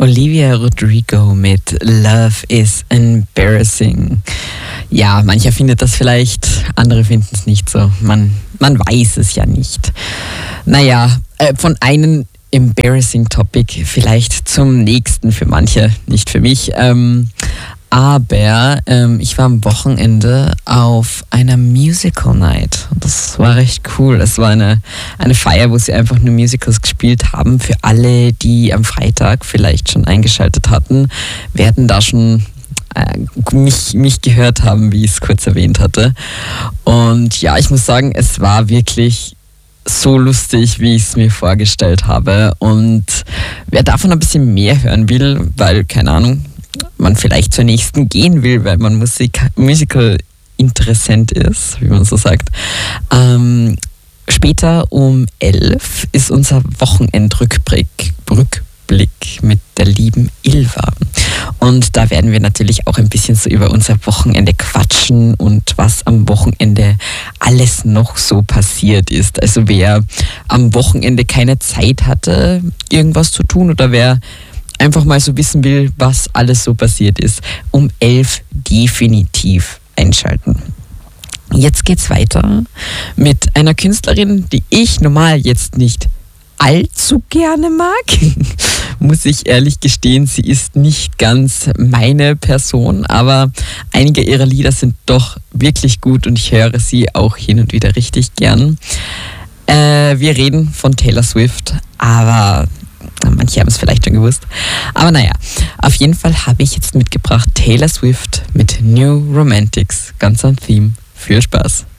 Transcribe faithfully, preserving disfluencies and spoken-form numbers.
Olivia Rodrigo mit Love is Embarrassing. Ja, mancher findet das vielleicht, andere finden es nicht so. Man, man weiß es ja nicht. Naja, äh, von einem embarrassing Topic vielleicht zum nächsten für manche, nicht für mich. Ähm, aber ähm, ich war am Wochenende auf einer Musical Night. Das war recht cool. Es war eine, eine Feier, wo sie einfach nur Musicals gespielt haben. Für alle, die am Freitag vielleicht schon eingeschaltet hatten, werden da schon äh, mich, mich gehört haben, wie ich es kurz erwähnt hatte. Und ja, ich muss sagen, es war wirklich so lustig, wie ich es mir vorgestellt habe. Und wer davon ein bisschen mehr hören will, weil, keine Ahnung, man vielleicht zur nächsten gehen will, weil man Musik, Musical interessant ist, wie man so sagt. Ähm, später um elf ist unser Wochenendrückblick Rückblick mit der lieben Ilva. Und da werden wir natürlich auch ein bisschen so über unser Wochenende quatschen und was am Wochenende alles noch so passiert ist. Also wer am Wochenende keine Zeit hatte, irgendwas zu tun, oder wer einfach mal so wissen will, was alles so passiert ist, um elf definitiv einschalten. Jetzt geht's weiter mit einer Künstlerin, die ich normal jetzt nicht allzu gerne mag, muss ich ehrlich gestehen. Sie ist nicht ganz meine Person, aber einige ihrer Lieder sind doch wirklich gut und ich höre sie auch hin und wieder richtig gern. Äh, wir reden von Taylor Swift, aber manche haben es vielleicht schon gewusst. Aber naja, auf jeden Fall habe ich jetzt mitgebracht Taylor Swift mit New Romantics. Ganz am Theme. Viel Spaß.